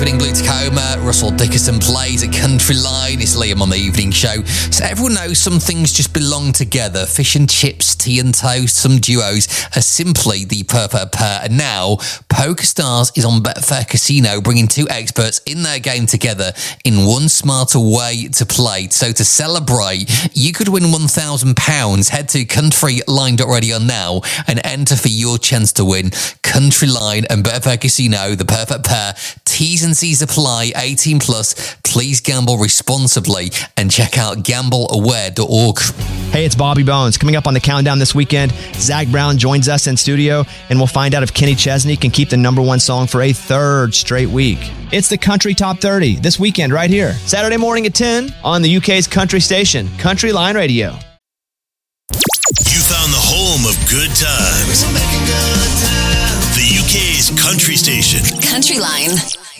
Opening Blue Tacoma, Russell Dickerson plays at Country Line. It's Liam on the evening show. So everyone knows some things just belong together. Fish and chips, tea and toast, some duos are simply the perfect pair. And now, PokerStars is on Betfair Casino, bringing two experts in their game together in one smarter way to play. So to celebrate, you could win £1,000. Head to countryline.radio now and enter for your chance to win. Country Line and Betfair Casino, the perfect pair. T's and C's apply. 18 plus. Please gamble responsibly and check out gambleaware.org. Hey, it's Bobby Bones. Coming up on the countdown this weekend, Zach Brown joins us in studio, and we'll find out if Kenny Chesney can keep the number one song for a third straight week. It's the Country Top 30 this weekend right here, Saturday morning at 10 on the UK's country station, Country Line Radio. You found the home of good times. The UK's country station, Country Line.